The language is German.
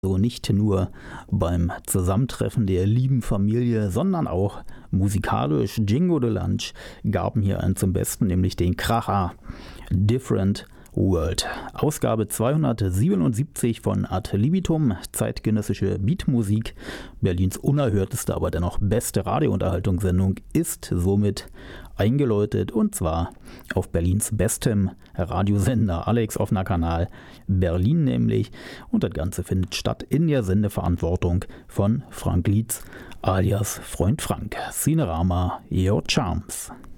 So nicht nur beim Zusammentreffen der lieben Familie, sondern auch musikalisch. Jingo de Lunch gaben hier einen zum Besten, nämlich den Kracher Different World. Ausgabe 277 von Ad Libitum, zeitgenössische Beatmusik. Berlins unerhörteste, aber dennoch beste Radiounterhaltungssendung ist somit eingeläutet, und zwar auf Berlins bestem Radiosender, Alex Offner Kanal Berlin nämlich. Und das Ganze findet statt in der Sendeverantwortung von Frank Lietz alias Freund Frank. Cinerama, your charms.